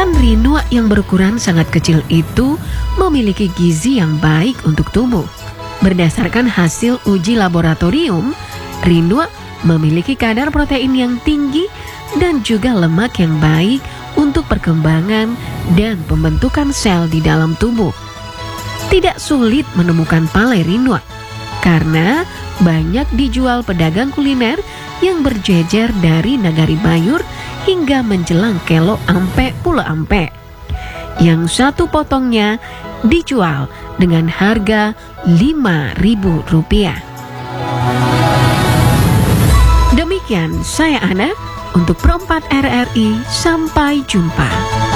Ikan rinua yang berukuran sangat kecil itu memiliki gizi yang baik untuk tubuh. Berdasarkan hasil uji laboratorium, rinua memiliki kadar protein yang tinggi dan juga lemak yang baik untuk perkembangan dan pembentukan sel di dalam tubuh. Tidak sulit menemukan palai rinua karena banyak dijual pedagang kuliner yang berjejer dari Nagari Bayur hingga menjelang Kelo Ampe Pulo Ampe. Yang satu potongnya dijual dengan harga Rp5.000. Demikian saya Ana untuk Pro 4 RRI. Sampai jumpa.